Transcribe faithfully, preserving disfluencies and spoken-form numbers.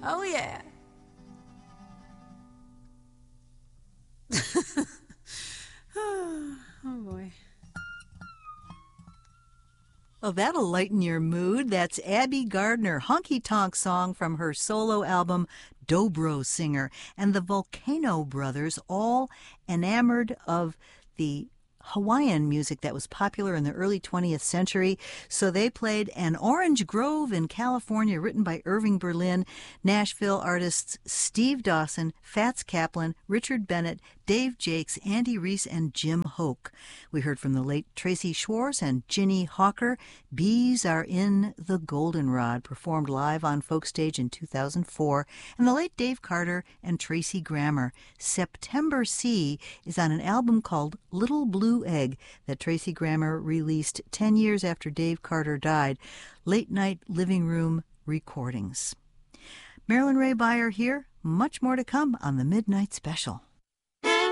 Oh, yeah. Oh, boy. Well, that'll lighten your mood. That's Abby Gardner, Honky Tonk Song from her solo album Dobro Singer, and the Volcano Brothers, all enamored of the Hawaiian music that was popular in the early twentieth century. So they played An Orange Grove in California, written by Irving Berlin. Nashville artists Steve Dawson, Fats Kaplan, Richard Bennett, Dave Jakes, Andy Reese, and Jim Hoke. We heard from the late Tracy Schwartz and Ginny Hawker. Bees Are in the Goldenrod, performed live on Folk Stage in two thousand four. And the late Dave Carter and Tracy Grammer. September Sea is on an album called Little Blue Egg that Tracy Grammer released ten years after Dave Carter died. Late night living room recordings. Marilyn Ray Beyer here. Much more to come on the Midnight Special.